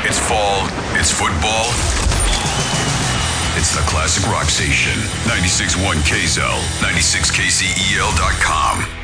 It's fall. It's football. It's the Classic Rock Station. 96.1 KZEL. 96KZEL.com.